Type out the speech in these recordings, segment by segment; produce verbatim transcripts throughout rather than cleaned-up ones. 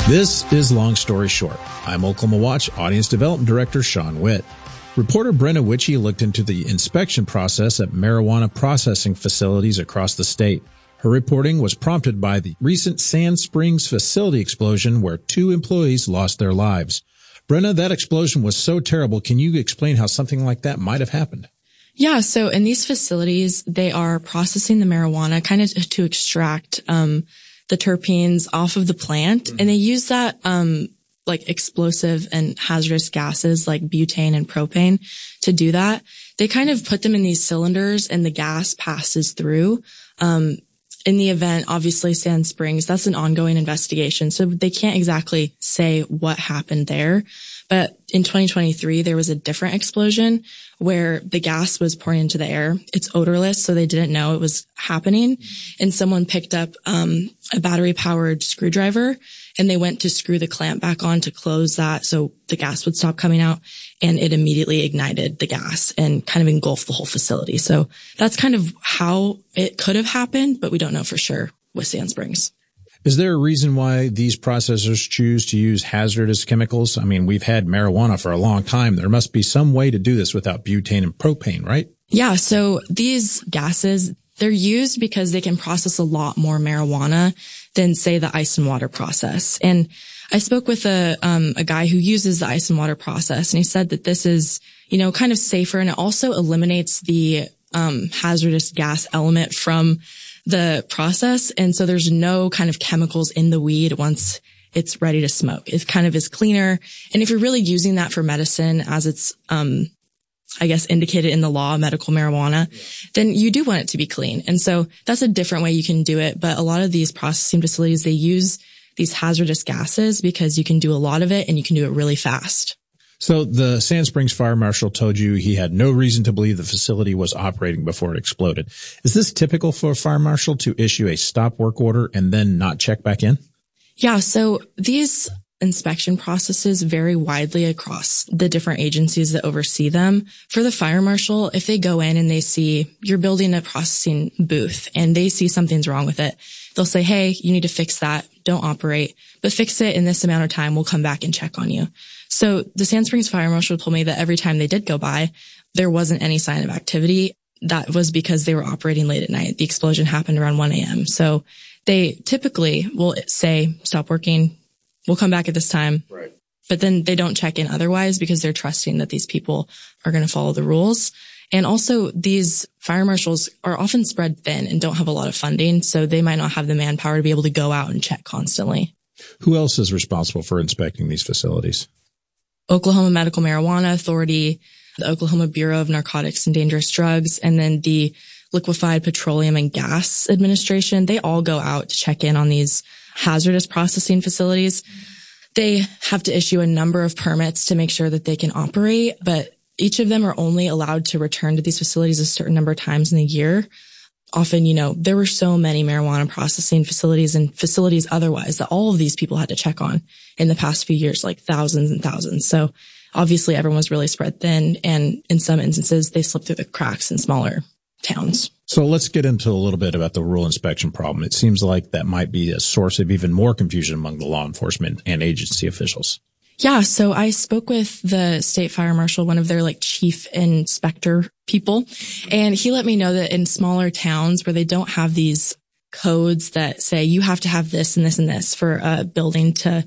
This is Long Story Short. I'm Oklahoma Watch Audience Development Director Sean Witt. Reporter Brenna Witchey looked into the inspection process at marijuana processing facilities across the state. Her reporting was prompted by the recent Sand Springs facility explosion where two employees lost their lives. Brenna, that explosion was so terrible. Can you explain how something like that might have happened? Yeah, so in these facilities, they are processing the marijuana kind of to extract um the terpenes off of the plant, mm-hmm. and they use that um like explosive and hazardous gases like butane and propane to do that. They kind of put them in these cylinders and the gas passes through. Um in the event, obviously Sand Springs, that's an ongoing investigation, so they can't exactly say what happened there. But in twenty twenty-three, there was a different explosion where the gas was pouring into the air. It's odorless, so they didn't know it was happening. And someone picked up um a battery-powered screwdriver, and they went to screw the clamp back on to close that so the gas would stop coming out, and it immediately ignited the gas and kind of engulfed the whole facility. So that's kind of how it could have happened, but we don't know for sure with Sand Springs. Is there a reason why these processors choose to use hazardous chemicals? I mean, we've had marijuana for a long time. There must be some way to do this without butane and propane, right? Yeah. So these gases, they're used because they can process a lot more marijuana than, say, the ice and water process. And I spoke with a, um, a guy who uses the ice and water process, and he said that this is, you know, kind of safer, and it also eliminates the um, hazardous gas element from the process. And so there's no kind of chemicals in the weed once it's ready to smoke. It kind of is cleaner. And if you're really using that for medicine, as it's, um, I guess, indicated in the law, medical marijuana, yeah. then you do want it to be clean. And so that's a different way you can do it. But a lot of these processing facilities, they use these hazardous gases because you can do a lot of it and you can do it really fast. So the Sand Springs fire marshal told you he had no reason to believe the facility was operating before it exploded. Is this typical for a fire marshal to issue a stop work order and then not check back in? Yeah, so these inspection processes vary widely across the different agencies that oversee them. For the fire marshal, if they go in and they see you're building a processing booth and they see something's wrong with it, they'll say, hey, you need to fix that. Don't operate, but fix it in this amount of time. We'll come back and check on you. So the Sand Springs fire marshal told me that every time they did go by, there wasn't any sign of activity. That was because they were operating late at night. The explosion happened around one a.m. So they typically will say, stop working. We'll come back at this time. Right. But then they don't check in otherwise because they're trusting that these people are going to follow the rules. And also these fire marshals are often spread thin and don't have a lot of funding, so they might not have the manpower to be able to go out and check constantly. Who else is responsible for inspecting these facilities? Oklahoma Medical Marijuana Authority, the Oklahoma Bureau of Narcotics and Dangerous Drugs, and then the Liquefied Petroleum and Gas Administration. They all go out to check in on these hazardous processing facilities. They have to issue a number of permits to make sure that they can operate, but each of them are only allowed to return to these facilities a certain number of times in a year. Often, you know, there were so many marijuana processing facilities and facilities otherwise that all of these people had to check on in the past few years, like thousands and thousands. So obviously everyone was really spread thin, and in some instances they slipped through the cracks in smaller towns. So let's get into a little bit about the rural inspection problem. It seems like that might be a source of even more confusion among the law enforcement and agency officials. Yeah, so I spoke with the state fire marshal, one of their like chief inspector people, and he let me know that in smaller towns where they don't have these codes that say you have to have this and this and this for a building to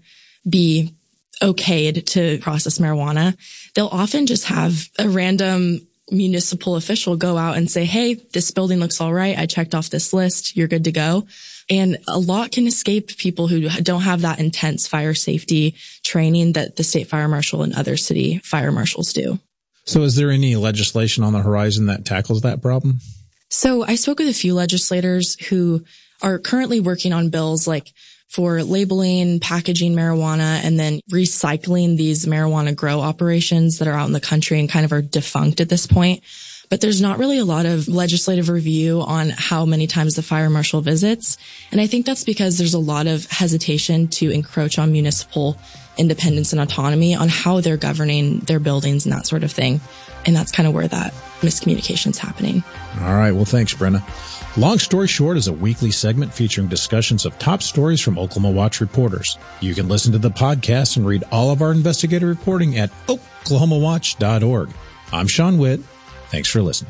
be okayed to process marijuana, they'll often just have a random municipal official go out and say, hey, this building looks all right. I checked off this list. You're good to go. And a lot can escape people who don't have that intense fire safety training that the state fire marshal and other city fire marshals do. So is there any legislation on the horizon that tackles that problem? So I spoke with a few legislators who are currently working on bills like for labeling, packaging marijuana, and then recycling these marijuana grow operations that are out in the country and kind of are defunct at this point. But there's not really a lot of legislative review on how many times the fire marshal visits. And I think that's because there's a lot of hesitation to encroach on municipal independence and autonomy on how they're governing their buildings and that sort of thing. And that's kind of where that miscommunication is happening. All right. Well, thanks, Brenna. Long Story Short is a weekly segment featuring discussions of top stories from Oklahoma Watch reporters. You can listen to the podcast and read all of our investigative reporting at oklahoma watch dot org. I'm Sean Witt. Thanks for listening.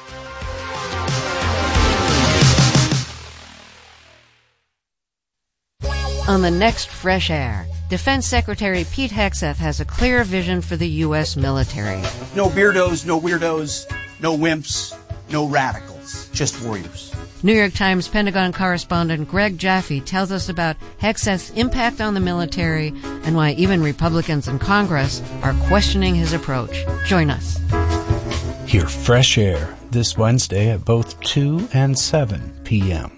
On the next Fresh Air, Defense Secretary Pete Hegseth has a clear vision for the U S military. No beardos, no weirdos, no wimps, no radicals, just warriors. New York Times Pentagon correspondent Greg Jaffe tells us about Hegseth's impact on the military and why even Republicans in Congress are questioning his approach. Join us. Hear Fresh Air this Wednesday at both two and seven p.m.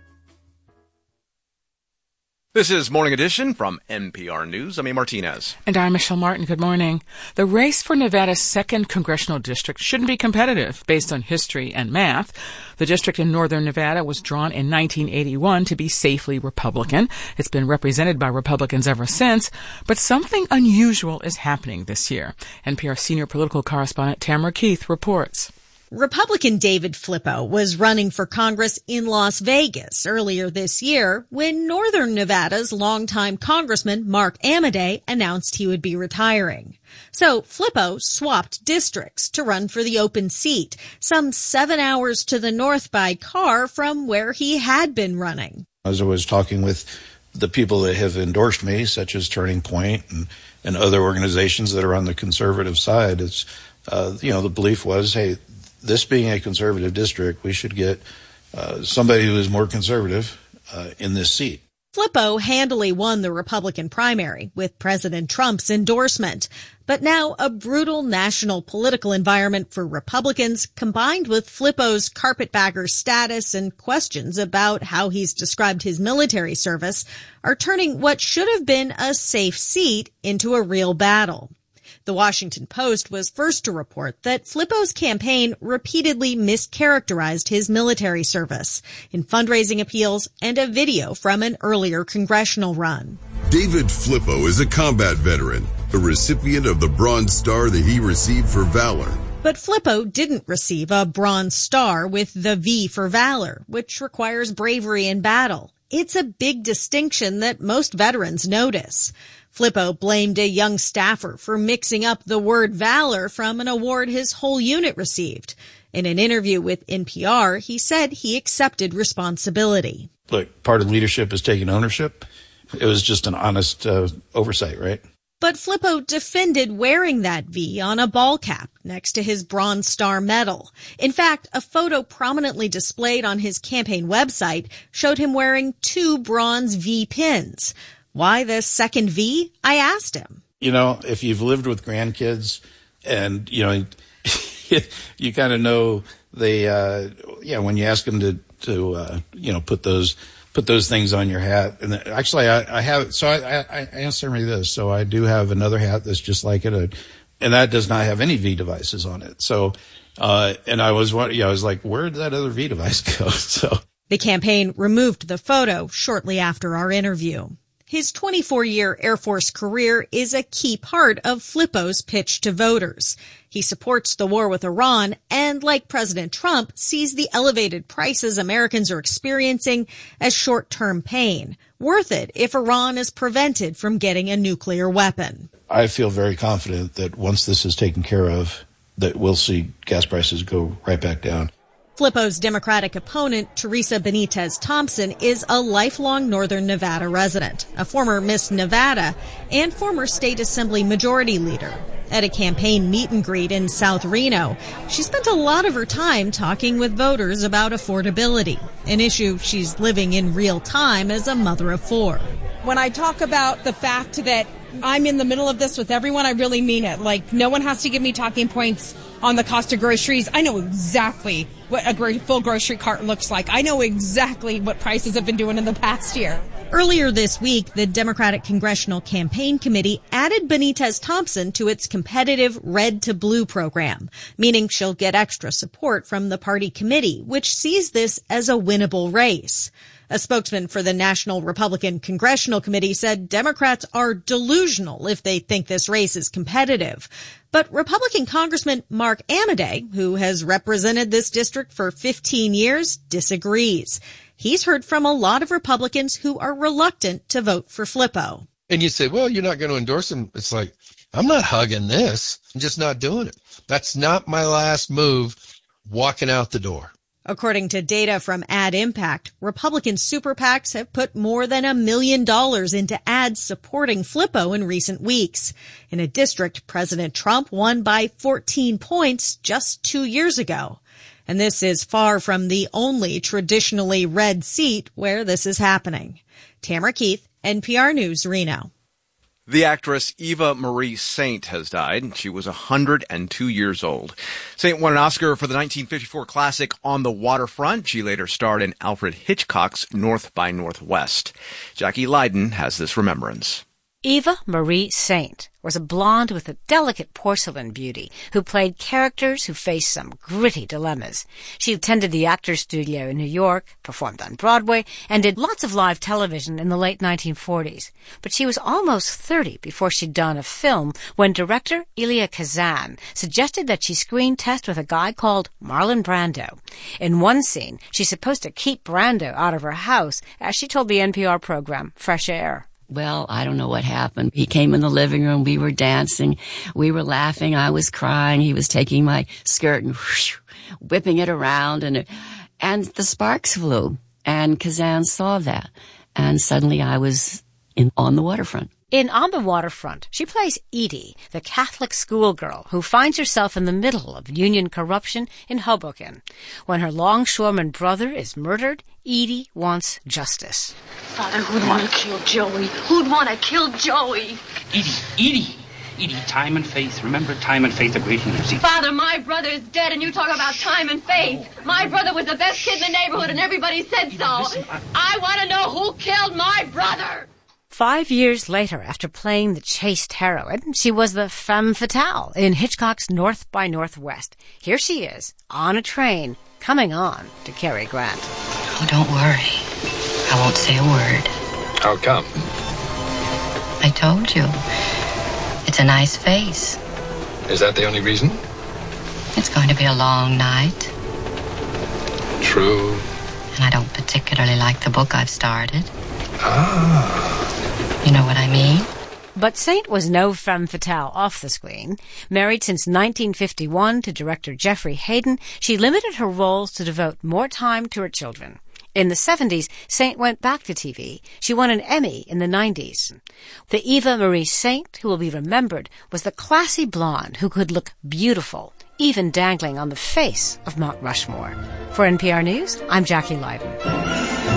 This is Morning Edition from N P R News. I'm A. Martinez. And I'm Michelle Martin. Good morning. The race for Nevada's second congressional district shouldn't be competitive based on history and math. The district in northern Nevada was drawn in nineteen eighty-one to be safely Republican. It's been represented by Republicans ever since, but something unusual is happening this year. N P R senior political correspondent Tamara Keith reports. Republican David Flippo was running for Congress in Las Vegas earlier this year when Northern Nevada's longtime Congressman Mark Amodei announced he would be retiring. So Flippo swapped districts to run for the open seat, some seven hours to the north by car from where he had been running. As I was talking with the people that have endorsed me, such as Turning Point and, and other organizations that are on the conservative side, it's, uh, you know, the belief was, hey, this being a conservative district, we should get uh, somebody who is more conservative uh, in this seat. Flippo handily won the Republican primary with President Trump's endorsement. But now a brutal national political environment for Republicans, combined with Flippo's carpetbagger status and questions about how he's described his military service, are turning what should have been a safe seat into a real battle. The Washington Post was first to report that Flippo's campaign repeatedly mischaracterized his military service in fundraising appeals and a video from an earlier congressional run. David Flippo is a combat veteran, a recipient of the Bronze Star that he received for valor. But Flippo didn't receive a Bronze Star with the V for valor, which requires bravery in battle. It's a big distinction that most veterans notice. Flippo blamed a young staffer for mixing up the word valor from an award his whole unit received. In an interview with N P R, he said he accepted responsibility. Look, part of leadership is taking ownership. It was just an honest uh, oversight, right? But Flippo defended wearing that V on a ball cap next to his Bronze Star medal. In fact, a photo prominently displayed on his campaign website showed him wearing two bronze V pins. Why the second V? I asked him. You know, if you've lived with grandkids and, you know, you kind of know they, uh, yeah, when you ask them to, to, uh, you know, put those, put those things on your hat. And actually I, I have, so I, I, I answer me this. So I do have another hat that's just like it. And that does not have any V devices on it. So, uh, and I was, yeah, I was like, where did that other V device go? So the campaign removed the photo shortly after our interview. His twenty-four-year Air Force career is a key part of Flippo's pitch to voters. He supports the war with Iran and, like President Trump, sees the elevated prices Americans are experiencing as short-term pain, worth it if Iran is prevented from getting a nuclear weapon. I feel very confident that once this is taken care of, that we'll see gas prices go right back down. Flippo's Democratic opponent, Teresa Benitez Thompson, is a lifelong Northern Nevada resident, a former Miss Nevada, and former State Assembly Majority Leader. At a campaign meet and greet in South Reno, she spent a lot of her time talking with voters about affordability, an issue she's living in real time as a mother of four. When I talk about the fact that I'm in the middle of this with everyone, I really mean it. Like, no one has to give me talking points on the cost of groceries. I know exactly what a full grocery cart looks like. I know exactly what prices have been doing in the past year. Earlier this week, the Democratic Congressional Campaign Committee added Benitez Thompson to its competitive Red to Blue program, meaning she'll get extra support from the party committee, which sees this as a winnable race. A spokesman for the National Republican Congressional Committee said Democrats are delusional if they think this race is competitive. But Republican Congressman Mark Amodei, who has represented this district for fifteen years, disagrees. He's heard from a lot of Republicans who are reluctant to vote for Flippo. And you say, well, you're not going to endorse him. It's like, I'm not hugging this. I'm just not doing it. That's not my last move walking out the door. According to data from Ad Impact, Republican super PACs have put more than a million dollars into ads supporting Flippo in recent weeks, in a district President Trump won by fourteen points just two years ago. And this is far from the only traditionally red seat where this is happening. Tamara Keith, N P R News, Reno. The actress Eva Marie Saint has died. She was one hundred two years old. Saint won an Oscar for the nineteen fifty-four classic On the Waterfront. She later starred in Alfred Hitchcock's North by Northwest. Jackie Leiden has this remembrance. Eva Marie Saint was a blonde with a delicate porcelain beauty who played characters who faced some gritty dilemmas. She attended the Actors Studio in New York, performed on Broadway, and did lots of live television in the late nineteen forties. But she was almost thirty before she'd done a film when director Elia Kazan suggested that she screen test with a guy called Marlon Brando. In one scene, she's supposed to keep Brando out of her house, as she told the N P R program Fresh Air. Well, I don't know what happened. He came in the living room. We were dancing. We were laughing. I was crying. He was taking my skirt and whoosh, whipping it around. And, and the sparks flew. And Kazan saw that. And suddenly I was in On the Waterfront. In On the Waterfront, she plays Edie, the Catholic schoolgirl who finds herself in the middle of union corruption in Hoboken. When her longshoreman brother is murdered, Edie wants justice. Father, who'd want to kill Joey? Who'd want to kill Joey? Edie, Edie, Edie, time and faith. Remember, time and faith are great healers. Father, my brother is dead, and you talk about time and faith. My brother was the best kid in the neighborhood, and everybody said so. Listen, I... I want to know who killed my brother. Five years later, after playing the chaste heroine, she was the femme fatale in Hitchcock's North by Northwest. Here she is, on a train, coming on to Cary Grant. Oh, don't worry. I won't say a word. How come? I told you. It's a nice face. Is that the only reason? It's going to be a long night. True. And I don't particularly like the book I've started. Ah. You know what I mean? But Saint was no femme fatale off the screen. Married since nineteen fifty-one to director Jeffrey Hayden, she limited her roles to devote more time to her children. In the seventies, Saint went back to T V. She won an Emmy in the nineties. The Eva Marie Saint who will be remembered was the classy blonde who could look beautiful, even dangling on the face of Mount Rushmore. For N P R News, I'm Jackie Leiden.